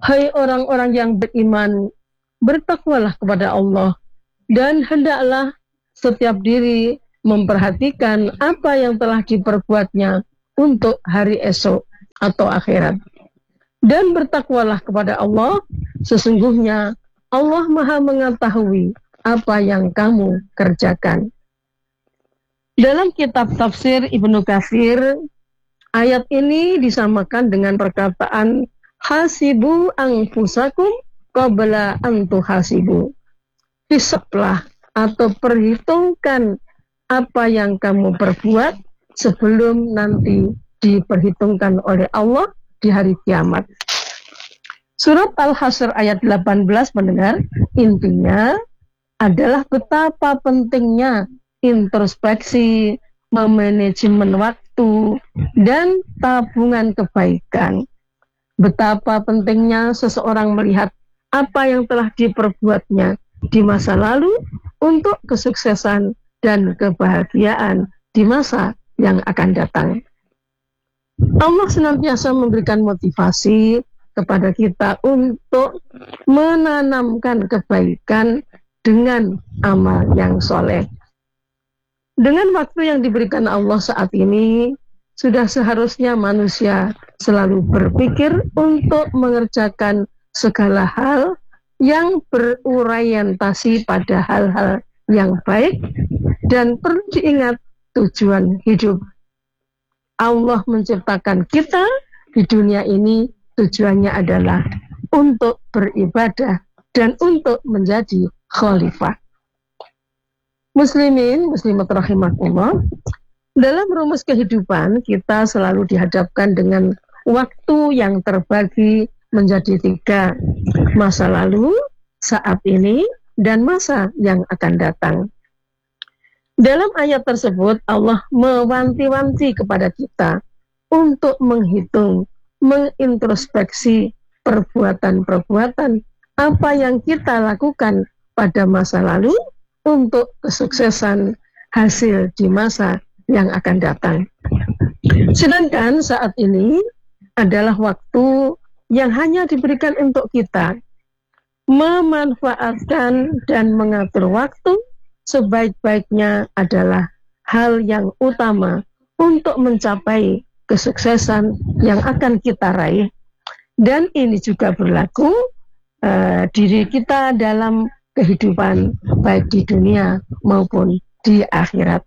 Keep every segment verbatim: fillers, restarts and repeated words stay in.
Hai orang-orang yang beriman, bertakwalah kepada Allah, dan hendaklah setiap diri memperhatikan apa yang telah diperbuatnya untuk hari esok atau akhirat. Dan bertakwalah kepada Allah, sesungguhnya Allah Maha mengetahui apa yang kamu kerjakan. Dalam kitab tafsir Ibnu Katsir, ayat ini disamakan dengan perkataan hasibu anfusakum qabla an tuhasibu. Hisablah atau perhitungkan apa yang kamu perbuat sebelum nanti diperhitungkan oleh Allah di hari kiamat. Surat Al-Hasyr ayat delapan belas mendengar, intinya adalah betapa pentingnya introspeksi, memanajemen waktu, dan tabungan kebaikan. Betapa pentingnya seseorang melihat apa yang telah diperbuatnya di masa lalu untuk kesuksesan dan kebahagiaan di masa yang akan datang. Allah senantiasa memberikan motivasi kepada kita untuk menanamkan kebaikan dengan amal yang soleh. Dengan waktu yang diberikan Allah saat ini, sudah seharusnya manusia selalu berpikir untuk mengerjakan segala hal yang berorientasi pada hal-hal yang baik, dan perlu diingat tujuan hidup. Allah menciptakan kita di dunia ini, tujuannya adalah untuk beribadah dan untuk menjadi khalifah. Muslimin, muslimat rahimakumullah, dalam rumus kehidupan kita selalu dihadapkan dengan waktu yang terbagi menjadi tiga: masa lalu, saat ini, dan masa yang akan datang. Dalam ayat tersebut Allah mewanti-wanti kepada kita untuk menghitung, mengintrospeksi perbuatan-perbuatan apa yang kita lakukan pada masa lalu untuk kesuksesan hasil di masa yang akan datang. Sedangkan saat ini adalah waktu yang hanya diberikan untuk kita memanfaatkan dan mengatur waktu sebaik-baiknya adalah hal yang utama untuk mencapai kesuksesan yang akan kita raih. Dan ini juga berlaku uh, diri kita dalam kehidupan baik di dunia maupun di akhirat.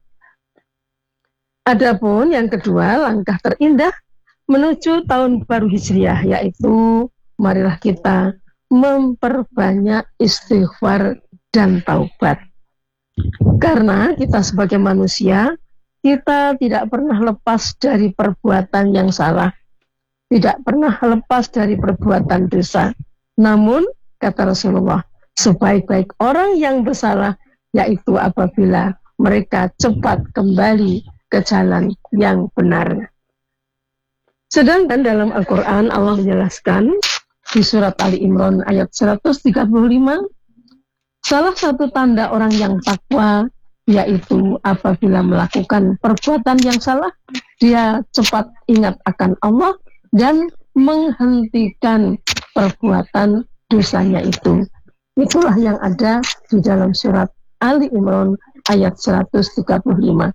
Adapun yang kedua, langkah terindah menuju tahun baru Hijriah, yaitu marilah kita memperbanyak istighfar dan taubat. Karena kita sebagai manusia, kita tidak pernah lepas dari perbuatan yang salah, tidak pernah lepas dari perbuatan dosa. Namun, kata Rasulullah, sebaik-baik orang yang bersalah yaitu apabila mereka cepat kembali ke jalan yang benar. Sedangkan dalam Al-Quran Allah menjelaskan di surat Ali Imran ayat seratus tiga puluh lima, salah satu tanda orang yang takwa yaitu apabila melakukan perbuatan yang salah, dia cepat ingat akan Allah dan menghentikan perbuatan dosanya itu. Itulah yang ada di dalam surat Ali Imran ayat seratus tiga puluh lima.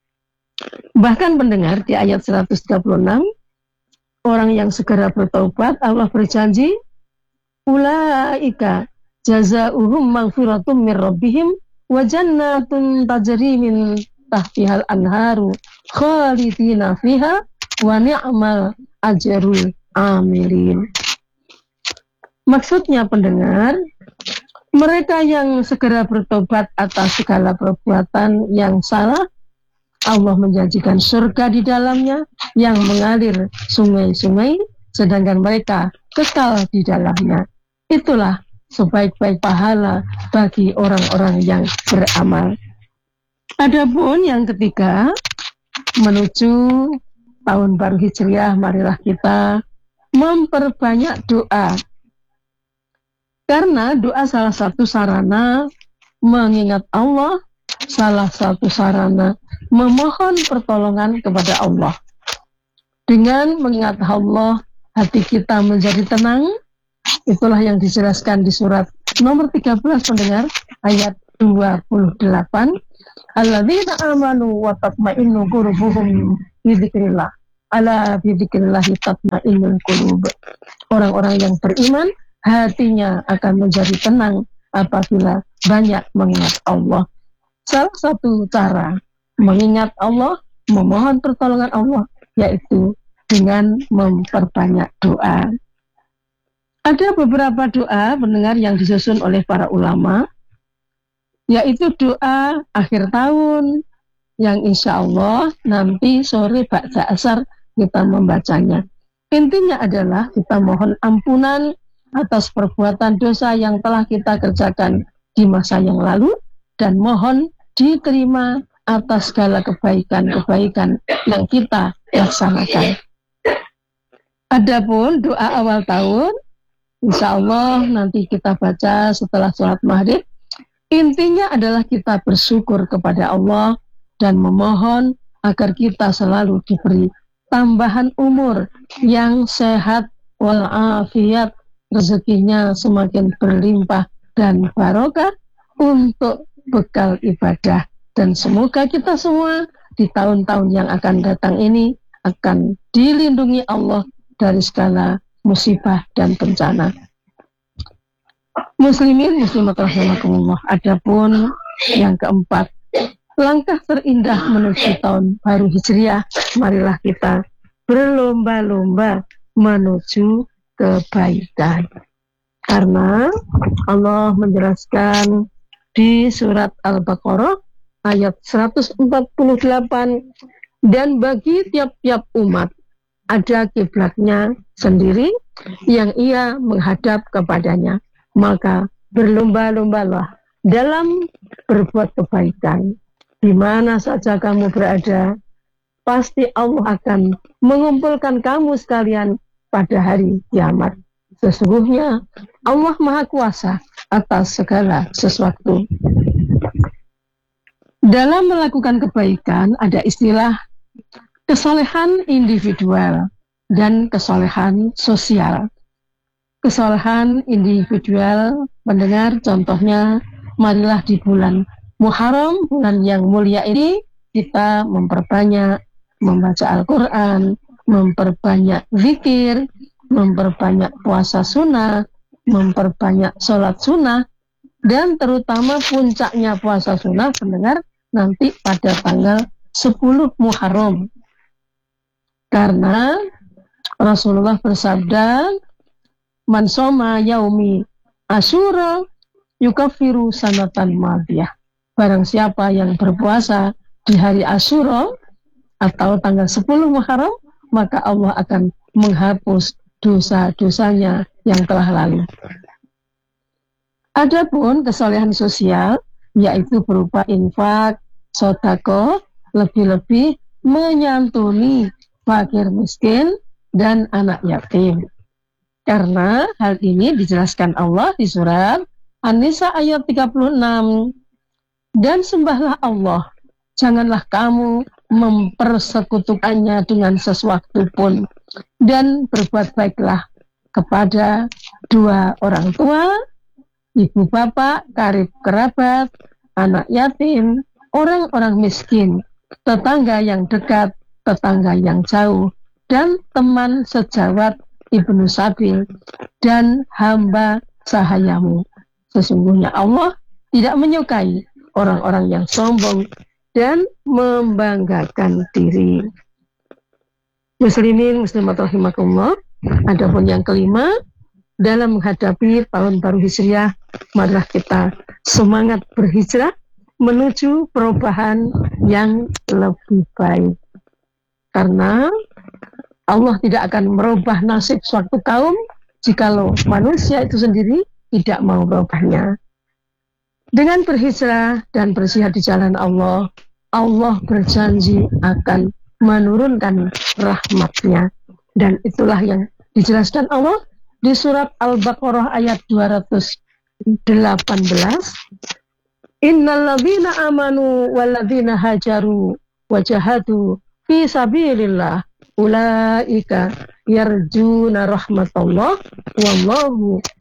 Bahkan pendengar, di ayat seratus tiga puluh enam, orang yang segera bertaubat, Allah berjanji, ulaika jazauhum maghfiratum mir rabbihim wa jannatun tajri min tahtihal anharu khalidina fiha wa ni'mal ajrul amilin. Maksudnya pendengar, mereka yang segera bertobat atas segala perbuatan yang salah, Allah menjanjikan surga di dalamnya yang mengalir sungai-sungai, sedangkan mereka kekal di dalamnya. Itulah sebaik-baik pahala bagi orang-orang yang beramal. Adapun yang ketiga, menuju tahun baru Hijriah, marilah kita memperbanyak doa. Karena doa salah satu sarana mengingat Allah, salah satu sarana memohon pertolongan kepada Allah. Dengan mengingat Allah, hati kita menjadi tenang, Itulah yang dijelaskan di surat nomor tiga belas pendengar, ayat dua puluh delapan. Alladzina amanu wa tatma'innu qulubuhum bi dzikrillah. Ala bi dzikrillah tatma'innul qulub. Orang-orang yang beriman hatinya akan menjadi tenang apabila banyak mengingat Allah. Salah satu cara mengingat Allah, memohon pertolongan Allah, yaitu dengan memperbanyak doa. Ada beberapa doa pendengar yang disusun oleh para ulama, yaitu doa akhir tahun yang insya Allah nanti sore ba'da asar kita membacanya. Intinya adalah kita mohon ampunan atas perbuatan dosa yang telah kita kerjakan di masa yang lalu dan mohon diterima atas segala kebaikan-kebaikan yang kita laksanakan. Adapun doa awal tahun, insya Allah nanti kita baca setelah sholat maghrib. Intinya adalah kita bersyukur kepada Allah dan memohon agar kita selalu diberi tambahan umur yang sehat walafiat, rezekinya semakin berlimpah dan barokah untuk bekal ibadah. Dan semoga kita semua di tahun-tahun yang akan datang ini akan dilindungi Allah dari segala musibah dan bencana. Muslimin muslimat rahimakumullah. Adapun yang keempat, langkah terindah menuju tahun baru Hijriah, marilah kita berlomba-lomba menuju kebaikan. Karena Allah menjelaskan di surat Al-Baqarah ayat seratus empat puluh delapan, dan bagi tiap-tiap umat ada kiblatnya sendiri yang ia menghadap kepadanya, maka berlomba-lombalah dalam berbuat kebaikan. Di mana saja kamu berada, pasti Allah akan mengumpulkan kamu sekalian pada hari kiamat. Sesungguhnya Allah Maha Kuasa atas segala sesuatu. Dalam melakukan kebaikan ada istilah kesolehan individual dan kesolehan sosial. Kesolehan individual, mendengar contohnya, marilah di bulan Muharram, bulan yang mulia ini, kita memperbanyak membaca Al-Quran, memperbanyak zikir, memperbanyak puasa sunnah, memperbanyak sholat sunnah, dan terutama puncaknya puasa sunnah, mendengar, nanti pada tanggal sepuluh Muharram. Karena Rasulullah bersabda, man soma yaumi asyura yukaffiru sanatan madiyah. Barang siapa yang berpuasa di hari Asyura atau tanggal sepuluh Muharram, maka Allah akan menghapus dosa-dosanya yang telah lalu. Adapun kesolehan sosial, yaitu berupa infak, sedekah, lebih-lebih menyantuni fakir miskin dan anak yatim. Karena hal ini dijelaskan Allah di surat An-Nisa ayat tiga puluh enam. Dan sembahlah Allah, janganlah kamu mempersekutukannya dengan sesuatu pun, dan berbuat baiklah kepada dua orang tua, ibu bapak, karib kerabat, anak yatim, orang-orang miskin, tetangga yang dekat, tetangga yang jauh, dan teman sejawat ibnu sabil, dan hamba sahayamu. Sesungguhnya Allah tidak menyukai orang-orang yang sombong dan membanggakan diri. Muslimin muslimat rahimakumullah. Adapun yang kelima, dalam menghadapi tahun baru Hijriah, marilah kita semangat berhijrah menuju perubahan yang lebih baik. Karena Allah tidak akan merubah nasib suatu kaum jikalau manusia itu sendiri tidak mau merubahnya. Dengan berhijrah dan berjihad di jalan Allah, Allah berjanji akan menurunkan rahmat-Nya. Dan itulah yang dijelaskan Allah di surat Al-Baqarah ayat dua ratus delapan belas. Innalladzina amanu walladzina hajaru wajahadu fi sabilillah ulaika yarjuna rahmatullah wallahu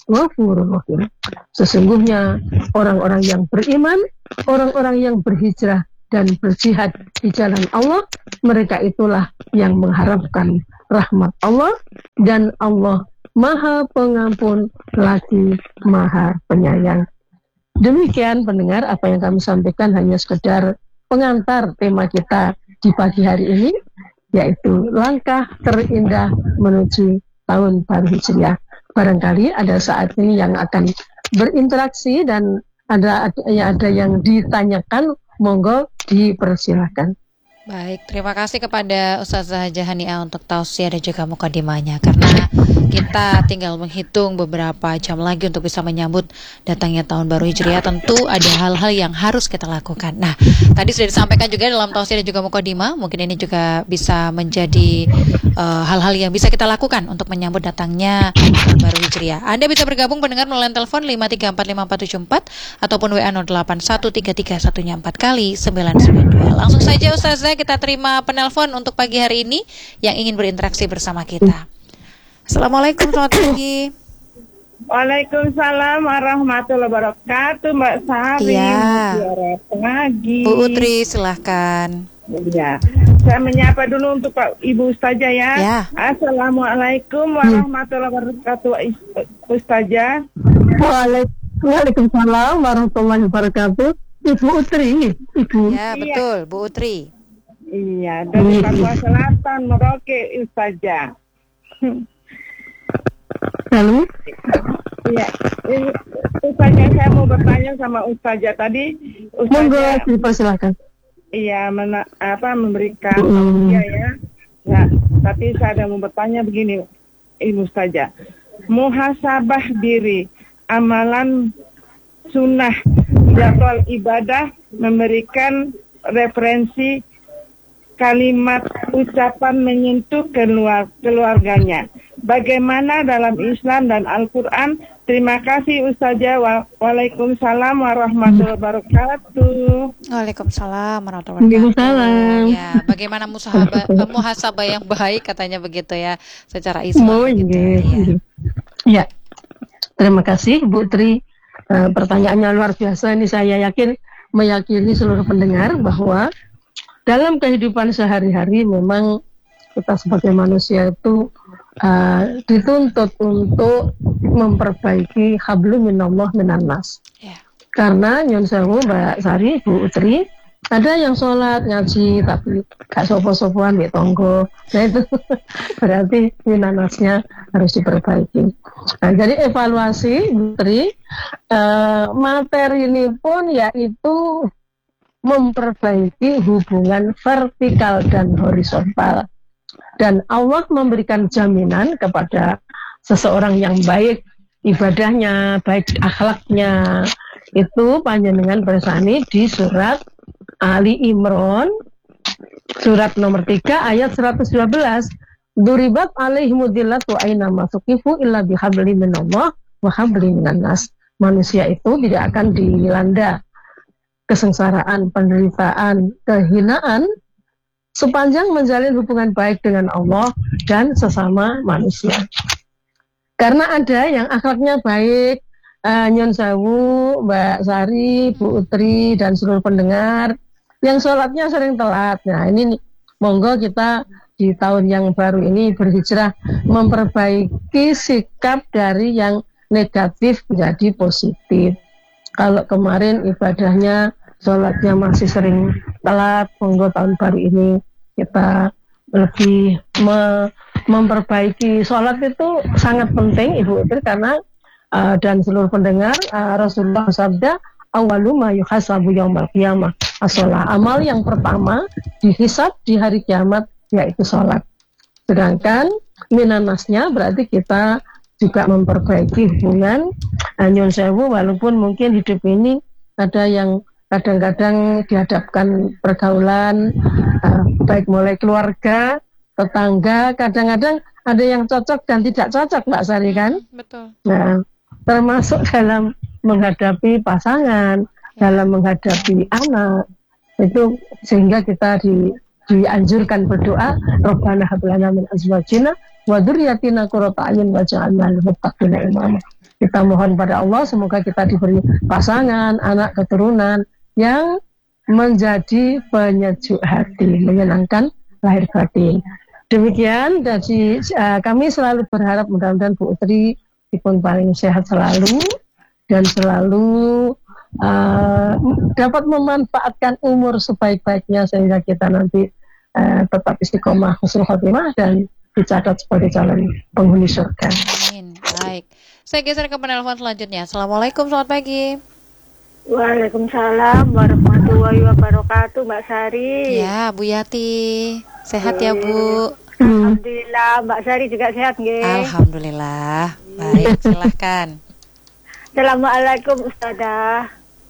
ghafurur rahim. Sesungguhnya orang-orang yang beriman, orang-orang yang berhijrah dan berjihad di jalan Allah, mereka itulah yang mengharapkan rahmat Allah, dan Allah Maha Pengampun lagi Maha Penyayang. Demikian pendengar, apa yang kami sampaikan hanya sekedar pengantar tema kita di pagi hari ini, yaitu langkah terindah menuju tahun baru Hijriah. Barangkali ada saat ini yang akan berinteraksi dan ada ada, ya, ada yang ditanyakan, monggo dipersilahkan. Baik, terima kasih kepada Ustazah Jahaniah untuk tausiah dan juga mukadimahnya, karena kita tinggal menghitung beberapa jam lagi untuk bisa menyambut datangnya tahun baru Hijriah. Tentu ada hal-hal yang harus kita lakukan. Nah, tadi sudah disampaikan juga dalam tausiah dan juga mukadimah, mungkin ini juga bisa menjadi uh, hal-hal yang bisa kita lakukan untuk menyambut datangnya tahun baru Hijriah. Anda bisa bergabung pendengar melalui telepon lima tiga empat lima empat tujuh empat ataupun W A nol delapan satu tiga tiga satu empat kali sembilan sembilan dua. Langsung saja Ustazah, kita terima penelpon untuk pagi hari ini yang ingin berinteraksi bersama kita. Assalamualaikum, selamat pagi. Waalaikumsalam warahmatullahi wabarakatuh, Mbak Sari. Iya. Selamat pagi. Bu Utri, silahkan. Ya, saya menyapa dulu untuk Pak Ibu Ustazah ya. Ya. Assalamualaikum warahmatullahi wabarakatuh, Ustazah. Waalaikumsalam warahmatullahi wabarakatuh. Ibu Utri, Ibu. Ya, betul, Bu Utri. Iya, dari Papua Selatan, Merauke, Ustazah. Lalu? Iya, Ustazah, saya mau bertanya sama Ustazah tadi. Monggo Ustazah, dipersilakan. iya, mena, apa memberikan Mm. tausiah ya. Ya, tapi saya ada mau bertanya begini, Ibu Ustazah. Muhasabah diri, amalan sunnah, jadwal ibadah, memberikan referensi kalimat ucapan menyentuh keluar, keluarganya. Bagaimana dalam Islam dan Al-Quran? Terima kasih Ustazah. Wa- Waalaikumsalam warahmatullahi wabarakatuh. Waalaikumsalam warahmatullahi wabarakatuh. Waalaikumsalam. Ya, bagaimana muhasabah, muhasabah yang baik katanya begitu ya, secara Islam Oh, gitu. iya. Ya. Ya, terima kasih Bu Tri. Uh, pertanyaannya luar biasa. Ini saya yakin meyakini seluruh pendengar bahwa dalam kehidupan sehari-hari memang kita sebagai manusia itu uh, dituntut untuk memperbaiki hablum minallah minan nas. Ya. Karena nyon sewu Mbak Sari, Bu Utri, ada yang sholat ngaji tapi gak sopo-sopoan di tonggo. Nah itu berarti minanasnya harus diperbaiki. Nah, jadi evaluasi Bu Utri, uh, materi ini pun yaitu memperbaiki hubungan vertikal dan horizontal. Dan Allah memberikan jaminan kepada seseorang yang baik ibadahnya, baik akhlaknya, itu panjenengan bersani di surat Ali Imran, surat nomor tiga ayat seratus dua belas. Duribat alaihimudillatu aina masukifu illa bihabli minallah wa habli minan nas. Manusia itu tidak akan dilanda kesengsaraan, penderitaan, kehinaan sepanjang menjalin hubungan baik dengan Allah dan sesama manusia. Karena ada yang akhlaknya baik, uh, Nyon Sewu, Mbak Sari, Bu Utri, dan seluruh pendengar yang sholatnya sering telat. Nah ini nih, monggo kita di tahun yang baru ini berhijrah memperbaiki sikap dari yang negatif menjadi positif. Kalau kemarin ibadahnya, sholatnya masih sering telat, monggo tahun baru ini kita lebih me- memperbaiki. Sholat itu sangat penting Ibu Utri karena uh, dan seluruh pendengar, uh, Rasulullah sabda, awalu ma yuhasabu yaumal qiyamah as-shalah. Amal yang pertama dihisab di hari kiamat yaitu sholat. Sedangkan minanasnya berarti kita juga memperbaiki hubungan. Nyun sewu, walaupun mungkin hidup ini ada yang kadang-kadang dihadapkan pergaulan, uh, baik mulai keluarga, tetangga, kadang-kadang ada yang cocok dan tidak cocok, Mbak Sari kan? Betul. Nah, termasuk dalam menghadapi pasangan, dalam menghadapi anak, itu sehingga kita di, dianjurkan berdoa, Rabbana hab lana min azwajina wa dzurriyyatina qurrata a'yun waj'alna lil muttaqina imama. Kita mohon pada Allah semoga kita diberi pasangan, anak keturunan yang menjadi penyejuk hati, menyenangkan lahir batin. Demikian dari uh, kami selalu berharap mudah-mudahan Bu Utri dipun paling sehat selalu dan selalu uh, dapat memanfaatkan umur sebaik-baiknya sehingga kita nanti uh, tetap istiqomah husnul khotimah dan dicatat sebagai calon penghuni surga. Amin. Baik. Saya geser ke penelpon selanjutnya. Assalamualaikum, selamat pagi. Waalaikumsalam warahmatullahi wabarakatuh, Mbak Sari. Ya, Bu Yati. Sehat ya, Bu? Alhamdulillah, Mbak Sari juga sehat, nggih. Alhamdulillah. Baik, silahkan. Assalamualaikum Ustazah.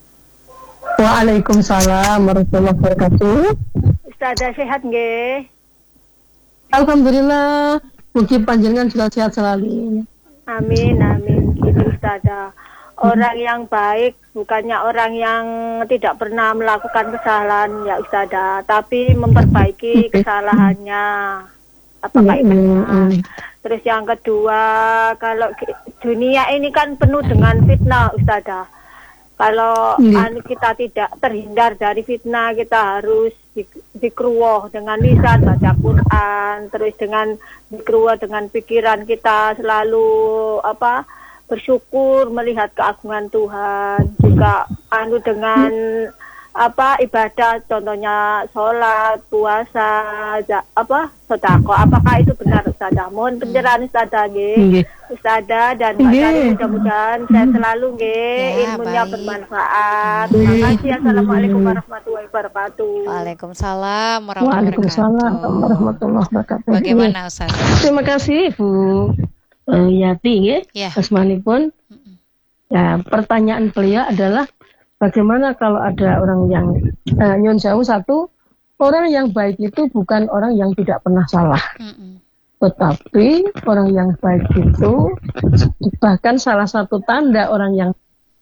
Waalaikumsalam warahmatullahi wabarakatuh. Ustazah sehat nggih? Alhamdulillah. Mugi panjenengan juga sehat selalu. Amin, amin. Gitu Ustazah. Orang yang baik bukannya orang yang tidak pernah melakukan kesalahan ya Ustazah, tapi memperbaiki kesalahannya. Apakah itu benar? Terus yang kedua, kalau dunia ini kan penuh dengan fitnah Ustazah. Kalau hmm. kita tidak terhindar dari fitnah, kita harus dikruwoh dengan lisan baca Quran, terus dengan dikruwoh dengan pikiran kita selalu apa bersyukur melihat keagungan Tuhan, juga anu dengan apa ibadah contohnya sholat, puasa, ja, apa sedekah. Apakah itu benar Ustazah? Mohon pencerahan Ustazah nggih. Ustazah dan Mbak Sari mudah-mudahan saya selalu nggih ya, ilmunya baik. Bermanfaat. Terima kasih. Assalamualaikum warahmatullahi wabarakatuh. Waalaikumsalam warahmatullahi warahmatullahi wabarakatuh. Bagaimana Ustazah? Terima kasih Bu uh, Yati nggih. Ya. Asmanipun. Ya, pertanyaan beliau adalah bagaimana kalau ada orang yang uh, nyun sewu satu, orang yang baik itu bukan orang yang tidak pernah salah. Mm-mm. Tetapi orang yang baik itu bahkan salah satu tanda orang yang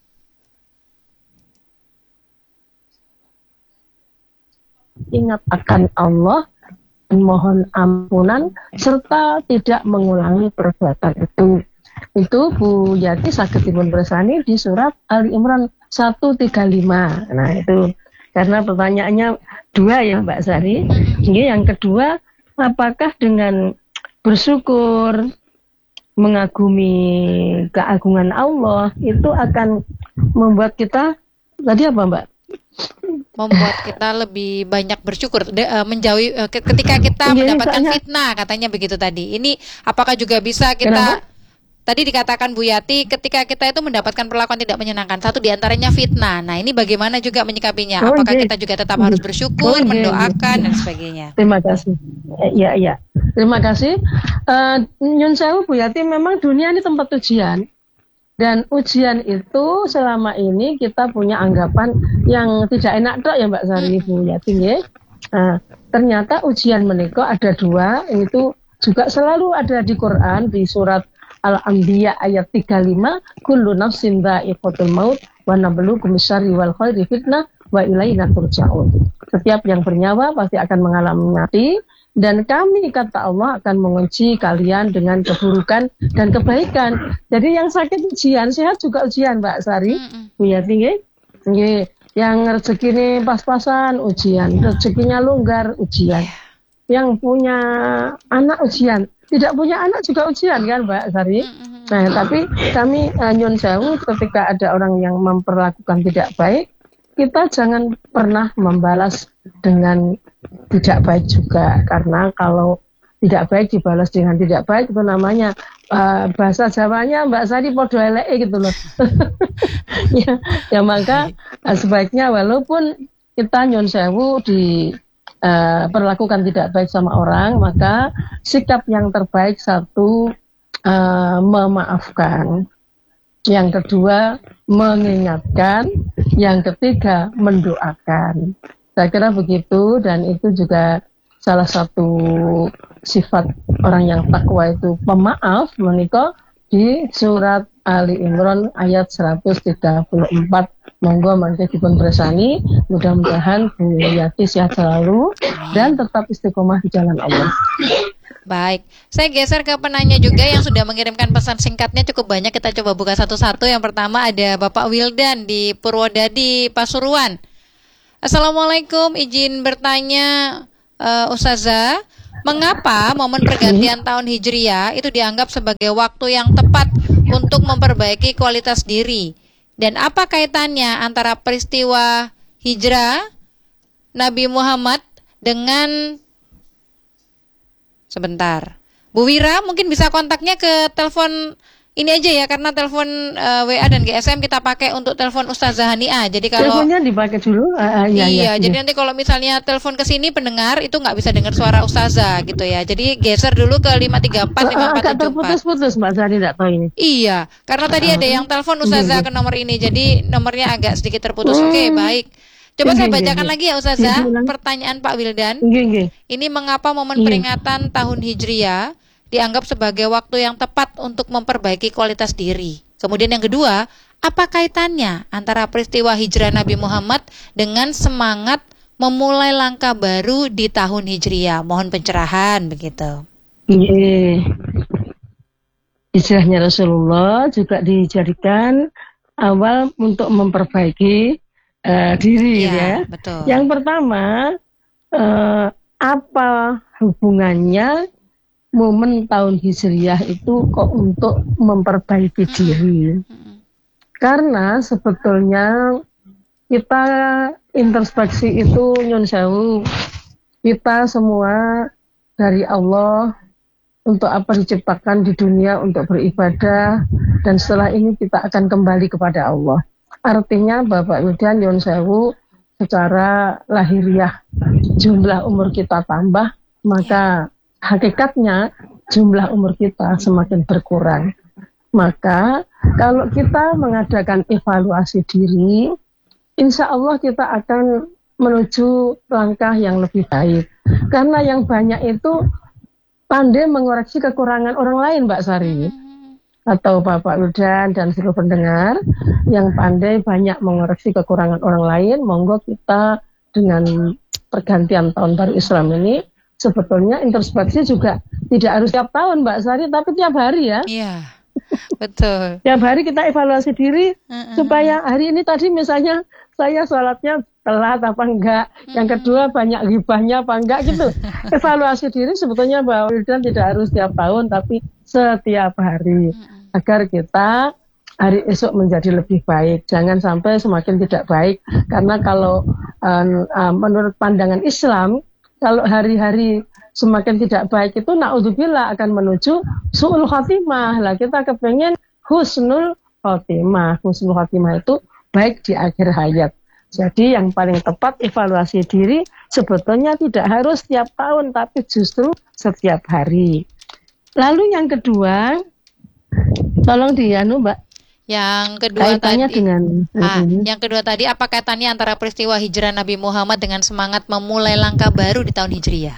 ingat akan Allah, mohon ampunan serta tidak mengulangi perbuatan itu. Itu Bu Yati saged dipun pirsani di surat Ali Imran seratus tiga puluh lima. Nah itu karena pertanyaannya dua ya Mbak Sari. Ini yang kedua, apakah dengan bersyukur mengagumi keagungan Allah itu akan membuat kita tadi apa Mbak? Membuat kita lebih banyak bersyukur de, uh, menjauhi uh, ketika kita Gini, mendapatkan soalnya, fitnah katanya begitu tadi. Ini apakah juga bisa kita kenapa? Tadi dikatakan Bu Yati ketika kita itu mendapatkan perlakuan tidak menyenangkan, satu diantaranya fitnah. Nah ini bagaimana juga menyikapinya? Oh, apakah okay. kita juga tetap harus bersyukur, oh, okay. mendoakan dan sebagainya? Terima kasih. Ya ya. Terima kasih. Uh, Nyun sewu Bu Yati, memang dunia ini tempat ujian. Dan ujian itu selama ini kita punya anggapan yang tidak enak dok ya Mbak Sari Bu Yati ya. Nah, ternyata ujian menika ada dua, itu juga selalu ada di Quran di surat Al-Anbiya ayat tiga puluh lima, kullu nafsin dha'iqatul maut wa nabluukum bisyarri wal khairi fitnah wa ilaina turja'un. Setiap yang bernyawa pasti akan mengalami mati, dan kami kata Allah akan menguji kalian dengan keburukan dan kebaikan. Jadi yang sakit ujian, sehat juga ujian Mbak Sari. Bu Yati nggih. Nggih, yang rezekine pas-pasan ujian, rezekinya longgar ujian. Yang punya anak ujian, tidak punya anak juga ujian kan Mbak Sari. Nah, tapi kami uh, nyun sewu ketika ada orang yang memperlakukan tidak baik, kita jangan pernah membalas dengan tidak baik juga, karena kalau tidak baik dibalas dengan tidak baik itu namanya uh, bahasa Jawanya Mbak Sari podo eleke gitu loh. ya, ya maka uh, sebaiknya walaupun kita nyun sewu di Uh, perlakukan tidak baik sama orang, maka sikap yang terbaik satu uh, memaafkan, yang kedua mengingatkan, yang ketiga mendoakan. Saya kira begitu, dan itu juga salah satu sifat orang yang takwa itu pemaaf menika di surat Ali Imran ayat seratus tiga puluh empat. Monggo mangke dipun pirsani, mudah-mudahan Bu Yati sehat selalu dan tetap istiqomah di jalan Allah. Baik, saya geser ke penanya juga yang sudah mengirimkan pesan singkatnya cukup banyak. Kita coba buka satu-satu. Yang pertama ada Bapak Wildan di Purwodadi, Pasuruan. Assalamualaikum, izin bertanya uh, Ustazah, mengapa momen pergantian tahun Hijriah itu dianggap sebagai waktu yang tepat untuk memperbaiki kualitas diri? Dan apa kaitannya antara peristiwa hijrah Nabi Muhammad dengan... Sebentar, Bu Wira mungkin bisa kontaknya ke telepon ini aja ya, karena telepon uh, W A dan G S M kita pakai untuk telepon Ustazah Hania. Jadi kalau teleponnya dipakai dulu, uh, uh, iya, iya, jadi iya. nanti kalau misalnya telepon ke sini pendengar itu nggak bisa dengar suara Ustazah gitu ya. Jadi geser dulu ke lima tiga empat lima empat tujuh empat. Agak terputus-putus Mbak Sari, tidak tahu ini. Iya, karena tadi ada yang telepon Ustazah ke nomor ini, jadi nomornya agak sedikit terputus. Oke, okay, baik. Coba saya bacakan lagi ya Ustazah, pertanyaan Pak Wildan. Ini mengapa momen peringatan tahun Hijriah dianggap sebagai waktu yang tepat untuk memperbaiki kualitas diri? Kemudian yang kedua, apa kaitannya antara peristiwa hijrah Nabi Muhammad dengan semangat memulai langkah baru di tahun Hijriah? Mohon pencerahan begitu. Iya. Hijrahnya Rasulullah juga dijadikan awal untuk memperbaiki Uh, diri ya, ya. Betul. Yang pertama, uh, apa hubungannya momen tahun Hijriah itu kok untuk memperbaiki diri? Karena sebetulnya kita introspeksi itu nyun sewu, kita semua dari Allah, untuk apa diciptakan di dunia, untuk beribadah, dan setelah ini kita akan kembali kepada Allah. Artinya Bapak Wildan nyun sewu, secara lahiriah jumlah umur kita tambah, maka hakikatnya jumlah umur kita semakin berkurang. Maka kalau kita mengadakan evaluasi diri, insya Allah kita akan menuju langkah yang lebih baik. Karena yang banyak itu pandai mengoreksi kekurangan orang lain, Mbak Sari, atau Bapak Wildan dan seluruh pendengar yang pandai banyak mengoreksi kekurangan orang lain. Monggo kita dengan pergantian tahun baru Islam ini sebetulnya introspeksi juga tidak harus tiap tahun Mbak Sari, tapi tiap hari ya. Iya, betul. Tiap hari kita evaluasi diri uh-uh. supaya hari ini tadi misalnya saya sholatnya telat apa enggak, uh-uh. yang kedua banyak ghibahnya apa enggak gitu. Evaluasi diri sebetulnya Mbak Wildan tidak harus tiap tahun tapi setiap hari, agar kita hari esok menjadi lebih baik. Jangan sampai semakin tidak baik, karena kalau um, um, menurut pandangan Islam, kalau hari-hari semakin tidak baik itu naudzubillah akan menuju su'ul khatimah. Lah kita kepengen husnul khatimah. Husnul khatimah itu baik di akhir hayat. Jadi yang paling tepat evaluasi diri sebetulnya tidak harus setiap tahun, tapi justru setiap hari. Lalu yang kedua, tolong dianu Mbak. Yang kedua kaitannya tadi, dengan ah, yang kedua tadi apa kaitannya antara peristiwa hijrah Nabi Muhammad dengan semangat memulai langkah baru di tahun Hijriah?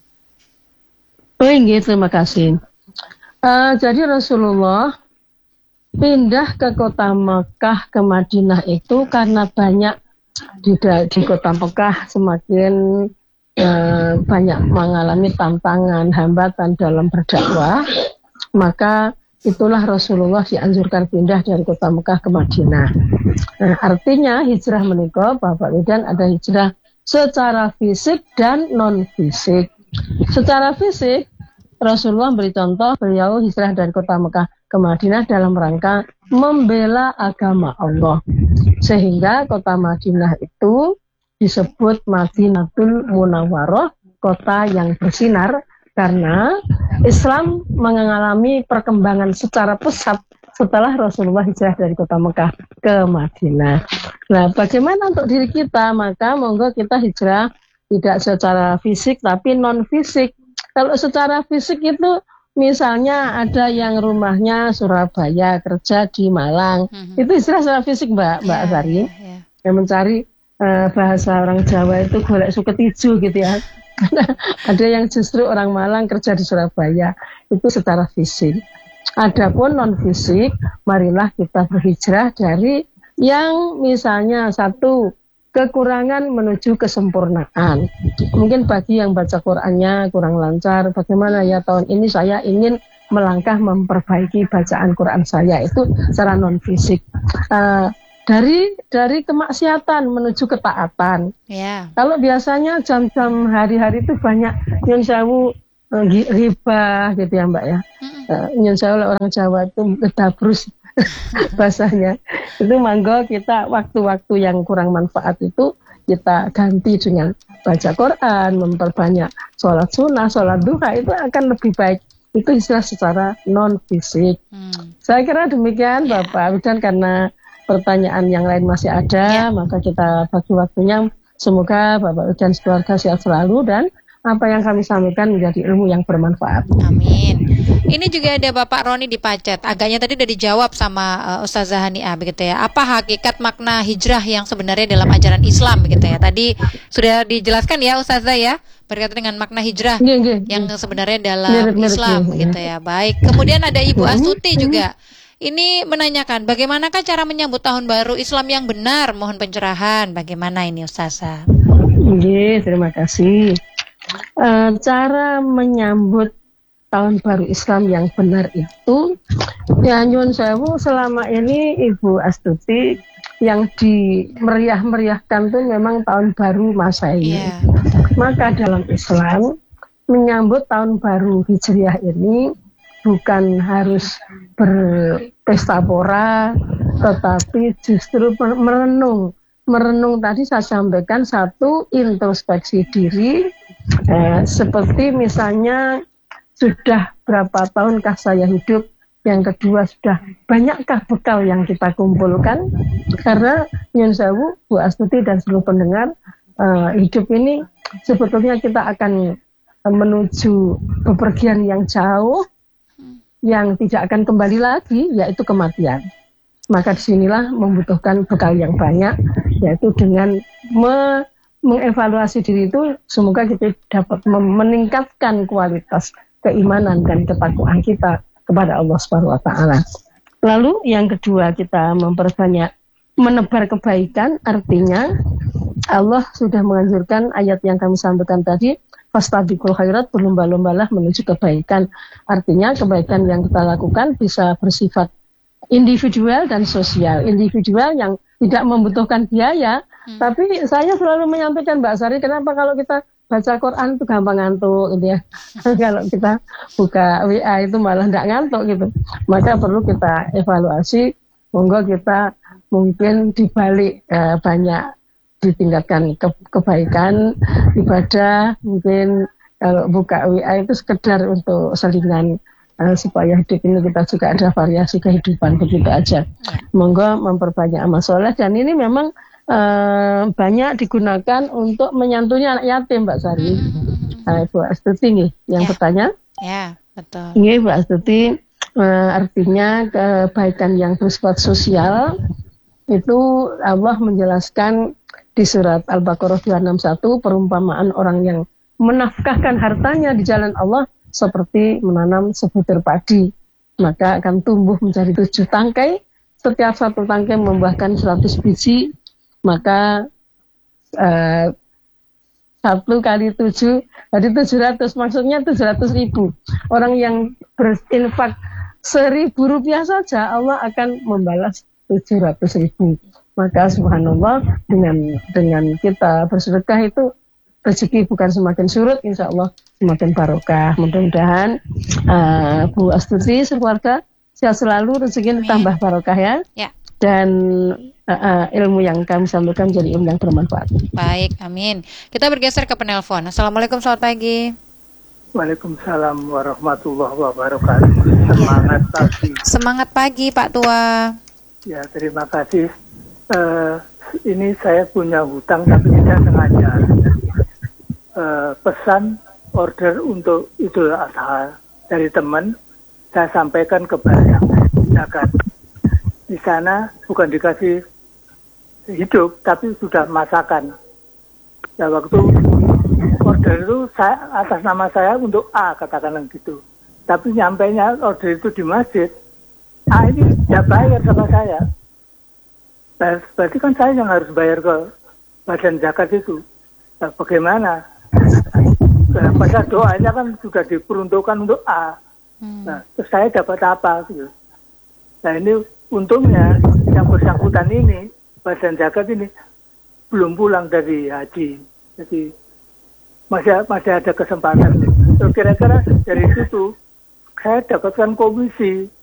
Oh iya, terima kasih. Uh, jadi Rasulullah pindah ke kota Mekah ke Madinah itu karena banyak di, di kota Mekah semakin Uh, banyak mengalami tantangan, hambatan dalam berdakwah, maka itulah Rasulullah dianjurkan pindah dari kota Mekah ke Madinah. Nah, artinya hijrah menikah Bapak Wildan ada hijrah secara fisik dan non fisik. Secara fisik Rasulullah beri contoh, beliau hijrah dari kota Mekah ke Madinah dalam rangka membela agama Allah, sehingga kota Madinah itu disebut Madinatul Munawwarah, kota yang bersinar, karena Islam mengalami perkembangan secara pesat setelah Rasulullah hijrah dari kota Mekah ke Madinah. Nah, bagaimana untuk diri kita? Maka monggo kita hijrah tidak secara fisik tapi non fisik. Kalau secara fisik itu misalnya ada yang rumahnya Surabaya, kerja di Malang, mm-hmm. itu hijrah secara fisik Mbak Mbak yeah, Sari, yeah, yeah. yang mencari Uh, bahasa orang Jawa itu golek suket ijo gitu ya. Ada yang justru orang Malang kerja di Surabaya, itu secara fisik. Adapun non fisik, marilah kita berhijrah dari yang misalnya satu kekurangan menuju kesempurnaan. Mungkin bagi yang baca Qur'annya kurang lancar, bagaimana ya tahun ini saya ingin melangkah memperbaiki bacaan Quran saya itu secara non fisik. Uh, dari dari kemaksiatan menuju ketaatan. Yeah. Kalau biasanya jam-jam hari-hari itu banyak nyun sewu riba gitu ya Mbak ya. Uh, nyun sewu orang Jawa itu kedabrus bahasanya. Itu monggo kita waktu-waktu yang kurang manfaat itu kita ganti dengan baca Quran, memperbanyak sholat sunnah, sholat duha, itu akan lebih baik. Itu istilah secara non fisik. Hmm. Saya kira demikian yeah. Bapak. Dan karena pertanyaan yang lain masih ada, yeah. maka kita bagi waktunya. Semoga Bapak dan keluarga sehat selalu dan apa yang kami sampaikan menjadi ilmu yang bermanfaat. Amin. Ini juga ada Bapak Roni di Pacet. Agaknya tadi sudah dijawab sama uh, Ustazah Haniah begitu ya. Apa hakikat makna hijrah yang sebenarnya dalam ajaran Islam begitu ya. Tadi sudah dijelaskan ya Ustazah ya, berkaitan dengan makna hijrah yeah, yeah, yang yeah. sebenarnya dalam mirip, mirip, Islam yeah, begitu ya. Baik. Kemudian ada Ibu Astuti juga. Ini menanyakan bagaimanakah cara menyambut tahun baru Islam yang benar? Mohon pencerahan. Bagaimana ini Ustazah? Iya, terima kasih. Uh, cara menyambut tahun baru Islam yang benar itu ya nyuwun sewu, selama ini Ibu Astuti yang dimeriah-meriahkan itu memang tahun baru Masehi. Yeah. Maka dalam Islam menyambut tahun baru Hijriah ini bukan harus berpesta pora, tetapi justru merenung. Merenung tadi saya sampaikan satu, introspeksi diri, eh, seperti misalnya sudah berapa tahunkah saya hidup, yang kedua sudah banyakkah bekal yang kita kumpulkan, karena nyun sewu, Bu Astuti dan seluruh pendengar, eh, hidup ini sebetulnya kita akan menuju bepergian yang jauh, yang tidak akan kembali lagi, yaitu kematian. Maka disinilah membutuhkan bekal yang banyak, yaitu dengan me- mengevaluasi diri itu, semoga kita dapat meningkatkan kualitas keimanan dan ketakwaan kita kepada Allah Subhanahu wa taala. Lalu yang kedua, kita memperbanyak menebar kebaikan, artinya Allah sudah menganjurkan ayat yang kami sampaikan tadi, fastabiqul khairat, berlomba-lombalah menuju kebaikan. Artinya kebaikan yang kita lakukan bisa bersifat individual dan sosial. Individual yang tidak membutuhkan biaya, hmm. tapi saya selalu menyampaikan Mbak Sari, kenapa kalau kita baca Quran itu gampang ngantuk gitu ya. Kalau kita buka W A itu malah tidak ngantuk gitu. Maka perlu kita evaluasi, monggo kita mungkin dibalik eh, banyak ditingkatkan ke, kebaikan, ibadah, mungkin kalau buka W A itu sekedar untuk selingan uh, supaya hidup ini kita juga ada variasi kehidupan, begitu aja. Monggo memperbanyak amal soleh, dan ini memang uh, banyak digunakan untuk menyantuni anak yatim, Mbak Sari. Uh, Ibu Astuti nih yang ya. bertanya. Ya, betul. Ini Mbak Astuti, uh, artinya kebaikan yang bersifat sosial itu Allah menjelaskan di surat Al-Baqarah dua enam satu, perumpamaan orang yang menafkahkan hartanya di jalan Allah seperti menanam sebutir padi, maka akan tumbuh menjadi tujuh tangkai, setiap satu tangkai membuahkan seratus biji, maka uh, satu kali tujuh, jadi tujuh ratus, maksudnya tujuh ratus ribu. Orang yang berinfak seribu rupiah saja, Allah akan membalas tujuh ratus ribu. Maka subhanallah, dengan dengan kita bersedekah itu rezeki bukan semakin surut, insya Allah semakin barokah. Mudah-mudahan uh, Bu Astuti sekeluarga sehat selalu, rezeki tambah barokah ya. Ya. Dan uh, uh, ilmu yang kami sampaikan menjadi ilmu yang bermanfaat. Baik, amin. Kita bergeser ke penelpon. Assalamualaikum, selamat pagi. Waalaikumsalam warahmatullahi wabarakatuh. Semangat pagi. Semangat pagi Pak Tua. Ya, terima kasih. Uh, ini saya punya hutang tapi tidak sengaja. Uh, pesan order untuk Idul Adha dari teman, saya sampaikan ke bank zakat. Di sana bukan dikasih hidup, tapi sudah masakan. Ya, waktu order itu saya, atas nama saya untuk A, katakanlah gitu. Tapi nyampainya order itu di masjid, A ini tidak bayar sama saya. Berarti kan saya yang harus bayar ke badan zakat itu. Nah, bagaimana? Nah, pada doanya kan sudah diperuntukkan untuk A. Hmm. Nah, terus saya dapat apa? Gitu. Nah, ini untungnya yang bersangkutan ini, badan zakat ini, belum pulang dari haji. Jadi masih, masih ada kesempatan. So, kira-kira dari situ, saya dapatkan komisi